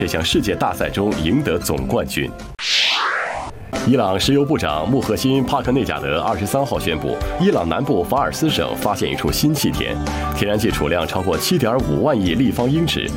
这项世界大赛中赢得总冠军。伊朗石油部长穆赫辛·帕克内贾德23号宣布，伊朗南部法尔斯省发现一处新气田，天然气储量超过7.5万亿立方英尺，